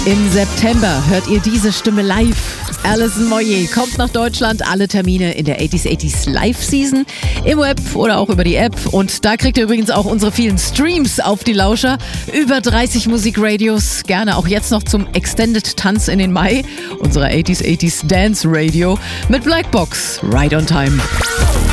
Im September hört ihr diese Stimme live. Alison Moyet kommt nach Deutschland. Alle Termine in der 80s Live Season im Web oder auch über die App. Und da kriegt ihr übrigens auch unsere vielen Streams auf die Lauscher. Über 30 Musikradios. Gerne auch jetzt noch zum Extended Tanz in den Mai. Unserer 80s Dance Radio mit Blackbox. Right on Time.